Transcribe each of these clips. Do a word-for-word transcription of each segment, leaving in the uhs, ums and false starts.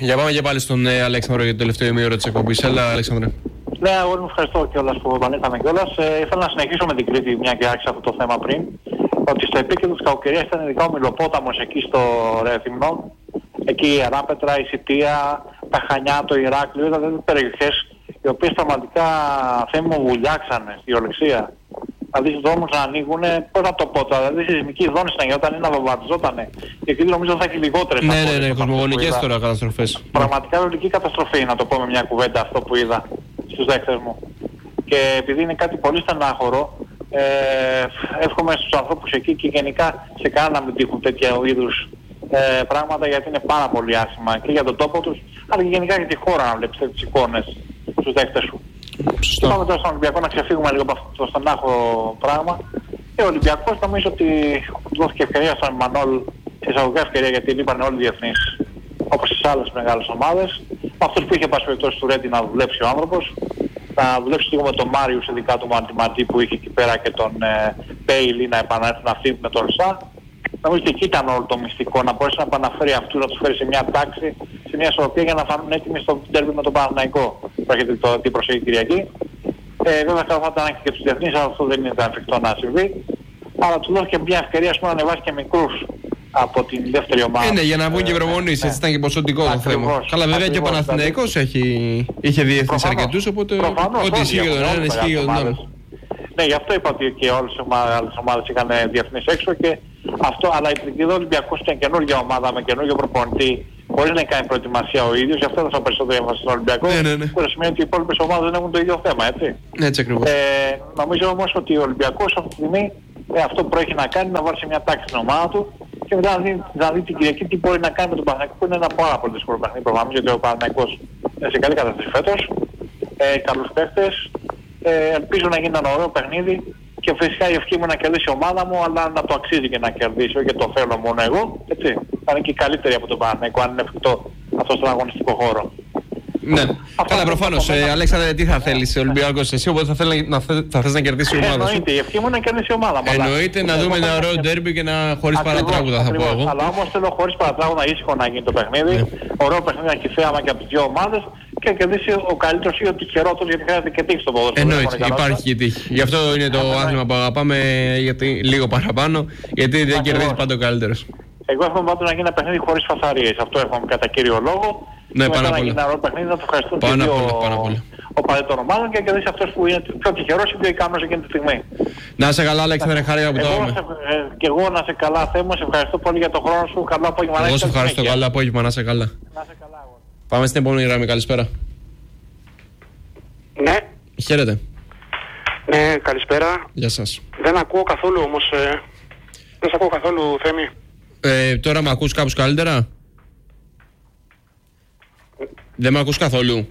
Για πάμε και πάλι στον ε, Αλέξανδρο για το τελευταίο ημίωρο της εκπομπής. Έλα, Αλέξανδρε. Ναι, εγώ μου ευχαριστώ κιόλας που επανήλθαμε κιόλας. Ε, ήθελα να συνεχίσω με την Κρήτη, μια και άρχισα αυτό το θέμα πριν. Ότι στο επίκεντρο της κακοκαιρίας ήταν ειδικά ο Μιλοπόταμος εκεί στο Ρέθυμνο. Εκεί η Αράπετρα, η Σιτία, τα Χανιά, το Ηράκλειο, ήταν περιοχές οι οποίες πραγματικά θέμη μου βουλιάξανε στη γεωλεξία. Δηλαδή στους δρόμους να ανοίγουνε, πώς να το πω τώρα, δηλαδή σεισμική ζώνη να γινόταν ή να βομβαρδιζότανε. Και εκεί νομίζω θα έχει λιγότερες. Ναι, ναι, ναι, κοσμογονικές τώρα καταστροφές. Πραγματικά βιβλική καταστροφή, να το πω με μια κουβέντα αυτό που είδα στους δέχτες μου. Και επειδή είναι κάτι πολύ στενάχωρο, ε, εύχομαι στους ανθρώπους εκεί και γενικά σε κανένα να μην τύχουν τέτοια είδους ε, πράγματα, γιατί είναι πάρα πολύ άσχημα και για τον τόπο τους, αλλά και γενικά για τη χώρα να βλέπεις τις εικόνες στους δέχτες σου. Σωστό. Πάμε τώρα στον Ολυμπιακό να ξεφύγουμε λίγο από αυτό το στενάχωρο πράγμα. Και ο Ολυμπιακός νομίζω ότι δόθηκε ευκαιρία στον Μανόλ, σε εισαγωγικά ευκαιρία, γιατί λείπαν όλοι οι διεθνείς, όπως τις άλλες μεγάλες ομάδες. Αυτός που είχε πάσει περιπτώσει του Ρέντι να δουλέψει ο άνθρωπος, να δουλέψει λίγο με τον Μάριους, ειδικά του Μαντιματή που είχε εκεί πέρα, και τον ε, Πέιλι να επανέλθουν αυτοί με τον Ρσά. Νομίζω ότι εκεί ήταν όλο το μυστικό, να μπορέσει να επαναφέρει αυτούς, να τους φέρει σε μια τάξη, σε μια ισορροπία για να φανούν έτοιμοι στο ντέρμπι με τον Παναθηναϊκό που έρχεται το, την προσεχή Κυριακή. Ε, βέβαια θα ήταν και τους διεθνείς, αλλά αυτό δεν ήταν εφικτό να συμβεί. Αλλά του δώθηκε μια ευκαιρία, ας πούμε, να ανεβάσει και μικρούς από την δεύτερη ομάδα. Είναι για να βγουν και προμονείς, έτσι ήταν και ποσοτικό το θέμα. Καλά, βέβαια και ο Παναθηναϊκός είχε διεθνείς αρκετούς, οπότε ό,τι ισχύει για τον ένα ισχύει για τον άλλο. Ναι, γι' αυτό είπα ότι και όλες οι άλλες ομάδες είχαν διεθνείς έξω, και αυτό, αλλά επειδή ο Ολυμπιακός ήταν καινούργια ομάδα με καινούργιο προπονητή, χωρίς να κάνει προετοιμασία ο ίδιος, γι' αυτό έδωσα περισσότερη έμφαση στον Ολυμπιακό. Ναι, ναι, ναι. Που σημαίνει ότι οι υπόλοιπες ομάδες δεν έχουν το ίδιο θέμα, έτσι. Ναι, έτσι ακριβώς. Ε, νομίζω όμως ότι ο Ολυμπιακός αυτή τη στιγμή ε, αυτό που έχει να κάνει, να βάλει σε μια τάξη την ομάδα του και μετά να δει, να δει την Κυριακή τι μπορεί να κάνει με τον Παναθηναϊκό, που είναι ένα πάρα πολύ δύσκολο παιχνίδι προφανώς, γιατί ο Παναθηναϊκός είναι σε καλή κατάσταση φέτος. Ε, καλούς παίχτες. Ε, ελπίζω να γίνει ένα ωραίο παιχνίδι. Και φυσικά η ευχή μου να κερδίσει η ομάδα μου, αλλά να το αξίζει και να κερδίσει, όχι το θέλω μόνο εγώ, έτσι. Θα είναι και καλύτερη από τον Παναθηναϊκό, αν είναι εφικτό αυτό στον αγωνιστικό χώρο. Ναι. Καλά, προφανώς. Ε, Αλέξανδρε, τι θα θέλεις, ο Ολυμπιακός, εσύ, οπότε θα, θέλει, να, θα θες να κερδίσει η ομάδα σου. Εννοείται, η ευχή μου είναι να κερδίσει η ομάδα μου. Εννοείται, να δούμε ένα ωραίο ντέρμπι και να χωρίς παρατράγουδα, θα πω εγώ. Αλλά όμως θέλω χωρίς παρατράγουδα, ήσυχο να γίνει το παιχνίδι. Ναι. Ωραίο παιχνίδι, να κυφέαμα και από τις δύο ομάδες. Και να κερδίσει ο καλύτερος ή ο τυχερότερος, γιατί χρειάζεται και τύχη στο ποδόσφαιρο. Εννοείται, υπάρχει και τύχη. Γι' αυτό είναι το άθλημα που αγαπάμε, γιατί, λίγο παραπάνω, γιατί δεν κερδίζει πάντα ο καλύτερος. Εγώ εύχομαι πάντως να γίνει ένα παιχνίδι χωρίς φασαρίες. Αυτό εύχομαι κατά κύριο λόγο. Ναι, πάνω απ' όλα. Να γίνει ένα ωραίο παιχνίδι, να το ευχαριστούν και δύο ο παλαιότερων ομάδων και να κερδίσει αυτός που είναι πιο τυχερός ή πιο ικανός εκείνη τη στιγμή. Να είσαι καλά, Αλέξανδρε, χάρηκα που το είπαμε. Και εγώ να είσαι καλά, Θεέ μου, σε ευχαριστώ πολύ για τον χρόνο σου. Καλό απόγευμα. Εγώ σε ευχαριστώ, καλό απόγευμα, να είσαι καλά. Πάμε στην επόμενη γραμμή, καλησπέρα. Ναι. Χαίρετε. Ναι, καλησπέρα. Γεια σας. Δεν ακούω καθόλου όμως, ε, δεν σε ακούω καθόλου, Θέμη. Ε, τώρα με ακούς κάπως καλύτερα? Δεν με ακούς καθόλου?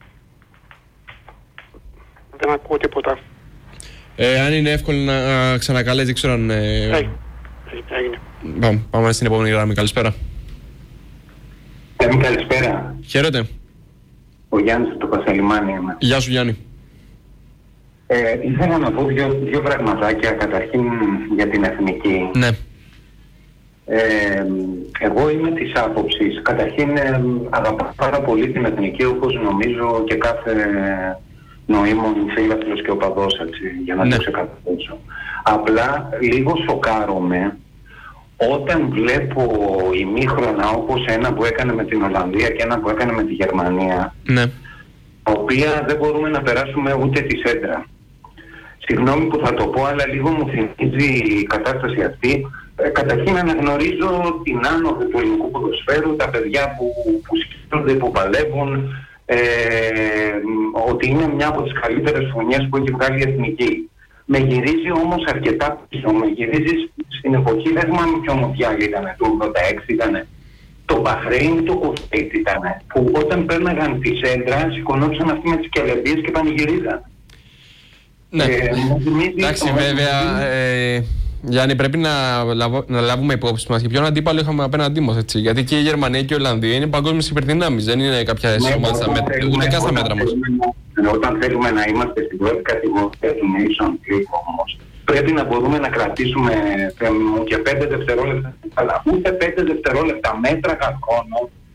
Δεν ακούω τίποτα. Ε, αν είναι εύκολο να ξανακαλέσει, δεν ξέρω αν... Ε... Έγινε. Πάμε, πάμε στην επόμενη γραμμή, καλησπέρα. Θέμη, καλησπέρα. Χαίρετε. Ο Γιάννης από το Πασαλιμάνι είμαι. Γεια σου, Γιάννη. Ε, ήθελα να πω δύο, δύο πραγματάκια, καταρχήν για την εθνική. Ναι. Ε, εγώ είμαι της άποψης, καταρχήν ε, αγαπάω πάρα πολύ την εθνική, όπως νομίζω και κάθε νοήμων φίλαθλος και οπαδός, έτσι, για να ναι. το ξεκαθαρίσω. Απλά λίγο σοκάρομαι όταν βλέπω ημίχρονα όπως ένα που έκανε με την Ολλανδία και ένα που έκανε με τη Γερμανία, ναι. τα οποία δεν μπορούμε να περάσουμε ούτε τη σέντρα. Συγγνώμη που θα το πω, αλλά λίγο μου θυμίζει η κατάσταση αυτή. Ε, καταρχήν αναγνωρίζω την άνοδο του ελληνικού ποδοσφαίρου, τα παιδιά που, που σκέφτονται, που παλεύουν, ε, ότι είναι μια από τις καλύτερες φωνιές που έχει βγάλει η εθνική. Με γυρίζει όμως αρκετά πίσω, με γυρίζει στην εποχή, δεν θυμάμαι ποιο μοντιάλ ήταν, το ογδόντα έξι ήταν, το Μπαχρέιν, το Κουβέιτ ήταν, που όταν πέρναγαν τη σέντρα σηκωνόντουσαν αυτοί με τις κελεμπίες και πανηγυρίζαν. Ναι, ε, εντάξει βέβαια, ε, Γιάννη, πρέπει να, λαβ, να λάβουμε υπόψη μας και ποιον αντίπαλο είχαμε απέναντί μας, έτσι. Γιατί και η Γερμανία και η Ολλανδία είναι παγκόσμιες υπερδυνάμεις, δεν είναι κάποια ναι, ομάδες ούτε καν στα μέτρα μας. Όταν θέλουμε να είμαστε στην πρώτη κατηγορία του Nation League όμως, πρέπει να μπορούμε να κρατήσουμε και πέντε δευτερόλεπτα, αλλά ούτε πέντε δευτερόλεπτα μέτρα κάθε χρόνο.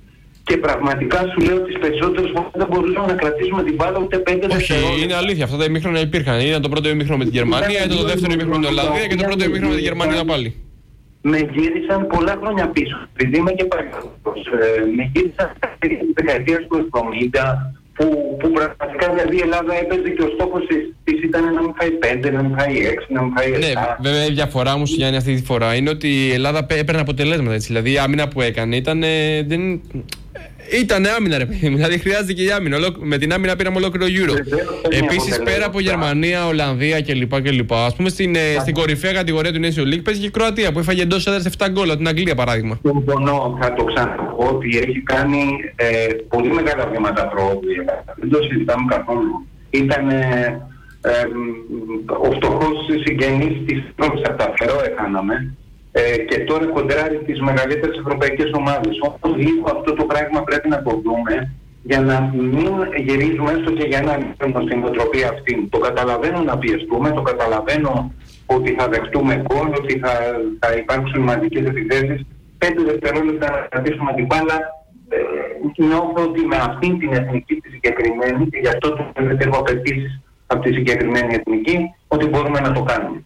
Και πραγματικά σου λέω τις περισσότερες φορές δεν μπορούσαμε να κρατήσουμε την μπάλα ούτε πέντε δευτερόλεπτα. Όχι, είναι αλήθεια. Αυτά τα ημίχρονα υπήρχαν. Ήταν το πρώτο ημίχρονο με τη Γερμανία, ήταν το δεύτερο ημίχρονο με την Ολλανδία και το πρώτο ημίχρονο με τη Γερμανία πάλι. Με γύρισαν πολλά χρόνια πίσω. Επειδή είμαι και παλιός. Με γύρισαν στη δεκαετία του εβδομήντα που, που πραγματικά δηλαδή η Ελλάδα έπαιζε και ο στόχος της ήταν να μην φάει πέντε, να μην φάει έξι, να μην φάει επτά. Ναι, βέβαια η διαφορά μου, Γιάννη, αυτή τη φορά είναι ότι η Ελλάδα έπαιρνε αποτελέσματα. Έτσι. Δηλαδή η άμυνα που έκανε ήταν. Δεν... Ήταν άμυνα, ρε παιδί. Δηλαδή χρειάζεται και η άμυνα. Με την άμυνα πήραμε ολόκληρο Euro. Επίσης, πέρα από Γερμανία, Ολλανδία κλπ. κλπ. Ας πούμε στην, στην κορυφαία κατηγορία του Nation League παίζει και η Κροατία που έφαγε εντός έδρας επτά γκολ από την Αγγλία παράδειγμα. Συμφωνώ, θα το ξαναπώ ότι έχει κάνει ε, πολύ μεγάλα βήματα πρόοδου. Δεν το συζητάμε καθόλου. Ήταν ε, ε, ο φτωχός συγγενής της πρώτης από τα Φερόε κάναμε. Ε, και τώρα κοντράρει τις μεγαλύτερες ευρωπαϊκές ομάδες. Όμως λίγο αυτό το πράγμα πρέπει να το δούμε για να μην γυρίζουμε έστω και για ένα λίγο στην νοοτροπία αυτή. Το καταλαβαίνω να πιεστούμε, το καταλαβαίνω ότι θα δεχτούμε γκολ, ότι θα, θα υπάρξουν μαζικές επιθέσεις. Πέντε δευτερόλεπτα να κρατήσουμε την μπάλα. Ε, νιώθω ότι με αυτήν την εθνική τη συγκεκριμένη, και γι' αυτό το έχω απαιτήσεις από τη συγκεκριμένη εθνική, ότι μπορούμε να το κάνουμε.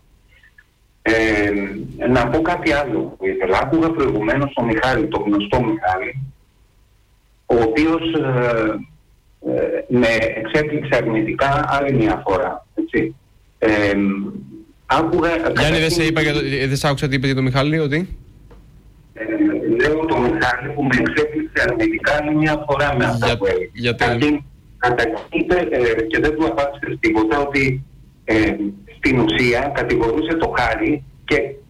Ε, να πω κάτι άλλο που ήθελα. Άκουγα προηγουμένως τον Μιχάλη, τον γνωστό Μιχάλη, ο οποίος ε, ε, με εξέπληξε αρνητικά άλλη μια φορά. Έτσι. Ε, άκουγα... Γιάννη, δεν σε είπα για το, δεν σ' άκουσα τι είπε για τον Μιχάλη, ότι... Ε, λέω τον Μιχάλη που με εξέπληξε αρνητικά άλλη μια φορά με αυτά για, που έλεγε. Γιατί... Είπε ε, και δεν του απάντησε τίποτα ότι... Ε, στην ουσία κατηγορούσε το Χάρη και